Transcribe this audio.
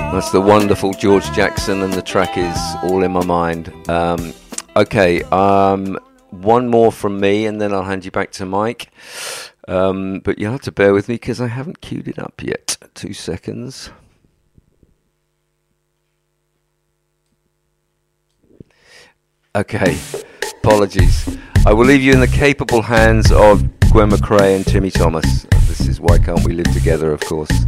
That's the wonderful George Jackson, and the track is All in My Mind. Okay, one more from me, and then I'll hand you back to Mike. But you'll have to bear with me because I haven't queued it up yet. 2 seconds. Okay, apologies. I will leave you in the capable hands of Gwen McRae and Timmy Thomas. This is Why Can't We Live Together, of course.